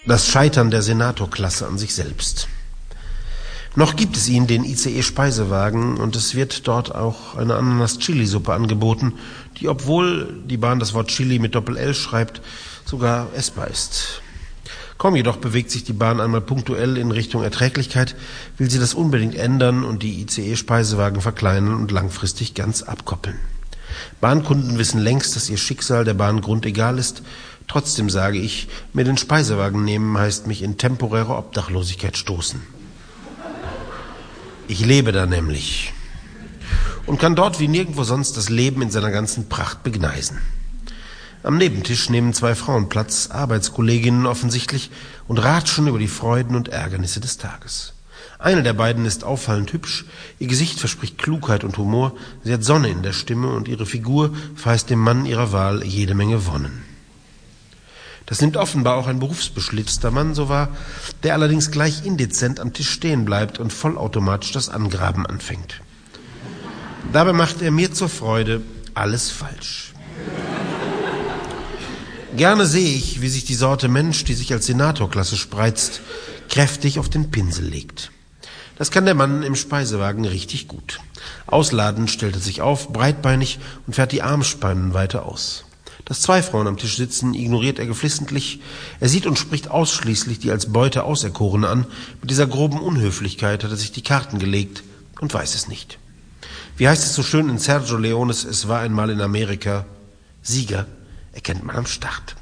Das Scheitern der Senatorklasse an sich selbst. Noch gibt es ihn, den ICE-Speisewagen, und es wird dort auch eine Ananas-Chili-Suppe angeboten, die, obwohl die Bahn das Wort Chili mit Doppel-L schreibt, sogar essbar ist. Kaum jedoch bewegt sich die Bahn einmal punktuell in Richtung Erträglichkeit, will sie das unbedingt ändern und die ICE-Speisewagen verkleinern und langfristig ganz abkoppeln. Bahnkunden wissen längst, dass ihr Schicksal der Bahn grundegal ist. Trotzdem sage ich, mir den Speisewagen nehmen heißt mich in temporäre Obdachlosigkeit stoßen. Ich lebe da nämlich und kann dort wie nirgendwo sonst das Leben in seiner ganzen Pracht begneisen. Am Nebentisch nehmen 2 Frauen Platz, Arbeitskolleginnen offensichtlich, und ratschen über die Freuden und Ärgernisse des Tages. Eine der beiden ist auffallend hübsch, ihr Gesicht verspricht Klugheit und Humor, sie hat Sonne in der Stimme und ihre Figur verheißt dem Mann ihrer Wahl jede Menge Wonnen. Das nimmt offenbar auch ein berufsbeschlitzter Mann so wahr, der allerdings gleich indezent am Tisch stehen bleibt und vollautomatisch das Angraben anfängt. Dabei macht er mir zur Freude alles falsch. Gerne sehe ich, wie sich die Sorte Mensch, die sich als Senatorklasse spreizt, kräftig auf den Pinsel legt. Das kann der Mann im Speisewagen richtig gut. Ausladend stellt er sich auf, breitbeinig, und fährt die Armspannen weiter aus. Dass 2 Frauen am Tisch sitzen, ignoriert er geflissentlich. Er sieht und spricht ausschließlich die als Beute Auserkorene an. Mit dieser groben Unhöflichkeit hat er sich die Karten gelegt und weiß es nicht. Wie heißt es so schön in Sergio Leones Es war einmal in Amerika? Sieger erkennt man am Start.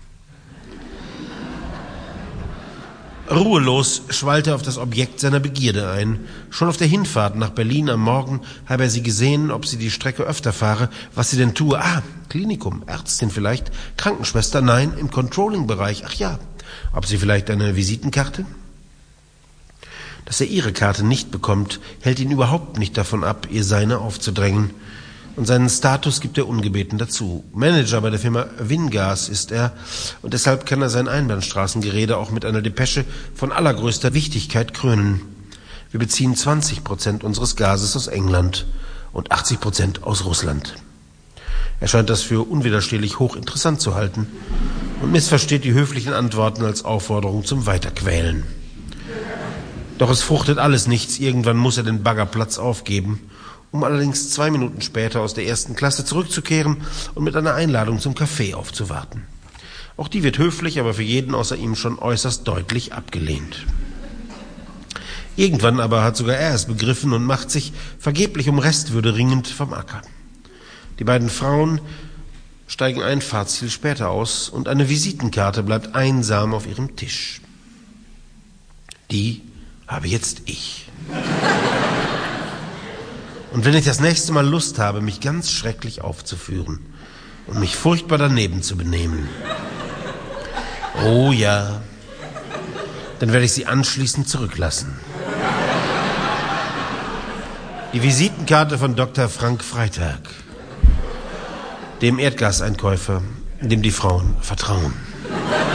Ruhelos schwallt er auf das Objekt seiner Begierde ein. Schon auf der Hinfahrt nach Berlin am Morgen habe er sie gesehen, ob sie die Strecke öfter fahre, was sie denn tue. Klinikum, Ärztin vielleicht, Krankenschwester, nein, im Controlling-Bereich, ach ja. Ob sie vielleicht eine Visitenkarte? Dass er ihre Karte nicht bekommt, hält ihn überhaupt nicht davon ab, ihr seine aufzudrängen. Und seinen Status gibt er ungebeten dazu. Manager bei der Firma Wingas ist er, und deshalb kann er sein Einbahnstraßengerede auch mit einer Depesche von allergrößter Wichtigkeit krönen. Wir beziehen 20% unseres Gases aus England und 80% aus Russland. Er scheint das für unwiderstehlich hochinteressant zu halten und missversteht die höflichen Antworten als Aufforderung zum Weiterquälen. Doch es fruchtet alles nichts, irgendwann muss er den Baggerplatz aufgeben, um allerdings 2 Minuten später aus der 1. Klasse zurückzukehren und mit einer Einladung zum Kaffee aufzuwarten. Auch die wird höflich, aber für jeden außer ihm schon äußerst deutlich abgelehnt. Irgendwann aber hat sogar er es begriffen und macht sich, vergeblich um Restwürde ringend, vom Acker. Die beiden Frauen steigen ein Fahrtziel später aus und eine Visitenkarte bleibt einsam auf ihrem Tisch. Die habe jetzt ich. Und wenn ich das nächste Mal Lust habe, mich ganz schrecklich aufzuführen und mich furchtbar daneben zu benehmen, oh ja, dann werde ich sie anschließend zurücklassen. Die Visitenkarte von Dr. Frank Freitag, dem Erdgaseinkäufer, dem die Frauen vertrauen.